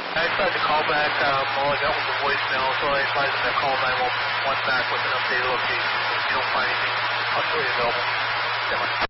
I tried to call back, all I got was a voicemail, so I advised them to call 911 back with an updated location. If you don't find anything, I'll show you available. Stand by.